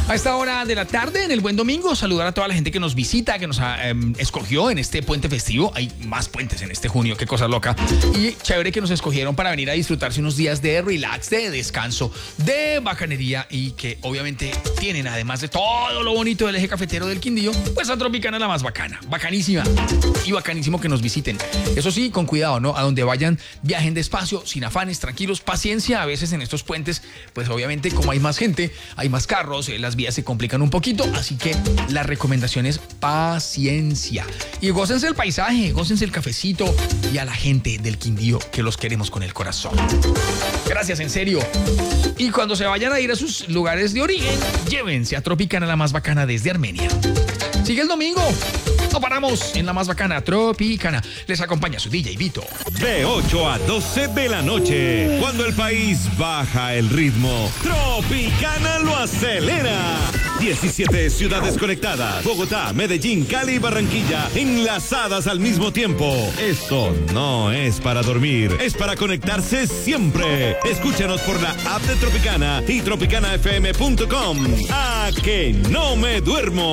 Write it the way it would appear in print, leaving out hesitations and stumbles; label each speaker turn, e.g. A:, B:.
A: A esta hora de la tarde, en el Buen Domingo, saludar a toda la gente que nos visita, que nos escogió en este puente festivo. Hay más puentes en este junio, qué cosa loca. Y chévere que nos escogieron para venir a disfrutarse unos días de relax, de descanso, de bacanería y que obviamente tienen, además de todo lo bonito del eje cafetero del Quindío, pues a Tropicana la más bacana, bacanísima y bacanísimo que nos visiten. Eso sí, con cuidado, ¿no? A donde vayan, viajen despacio, sin afanes, tranquilos, paciencia. A veces en estos puentes, pues obviamente como hay más gente, hay más carros, las vías se complican un poquito, así que la recomendación es paciencia. Y gócense el paisaje, gócense el cafecito y a la gente del Quindío que los queremos con el corazón. Gracias, en serio. Y cuando se vayan a ir a sus lugares de origen, llévense a Tropicana la más bacana desde Armenia. Sigue el domingo. No paramos en la más bacana Tropicana. Les acompaña su DJ Vito.
B: De 8 a 12 de la noche, cuando el país baja el ritmo, Tropicana lo acelera. 17 ciudades conectadas: Bogotá, Medellín, Cali y Barranquilla, enlazadas al mismo tiempo. Esto no es para dormir, es para conectarse siempre. Escúchanos por la app de Tropicana y tropicanafm.com. ¡A que no me duermo!